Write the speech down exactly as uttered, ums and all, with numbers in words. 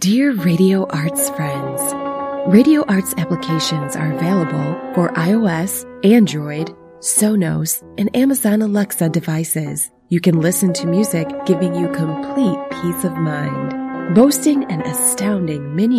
Dear Radio Arts friends, Radio Arts applications are available for iOS, Android, Sonos, and Amazon Alexa devices. You can listen to music giving you complete peace of mind. Boasting an astounding mini